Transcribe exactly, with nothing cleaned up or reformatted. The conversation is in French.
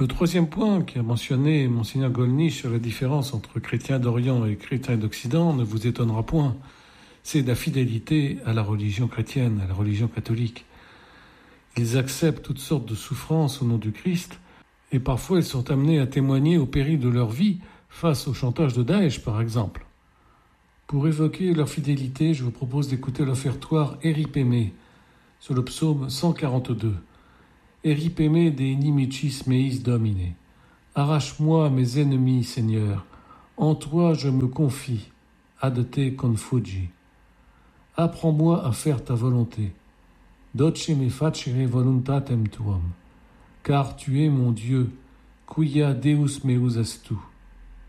Le troisième point qu'a mentionné Monseigneur Gollnisch sur la différence entre chrétiens d'Orient et chrétiens d'Occident ne vous étonnera point. C'est la fidélité à la religion chrétienne, à la religion catholique. Ils acceptent toutes sortes de souffrances au nom du Christ, et parfois ils sont amenés à témoigner au péril de leur vie face au chantage de Daesh, par exemple. Pour évoquer leur fidélité, je vous propose d'écouter l'offertoire Eripémé sur le psaume cent quarante-deux. Eripémé de inimicis meis domine. Arrache-moi mes ennemis, Seigneur. En toi je me confie. Ad te confugi. Apprends-moi à faire ta volonté. Doce me facere voluntatem tuam. Car tu es mon Dieu. Quia Deus meus est tu.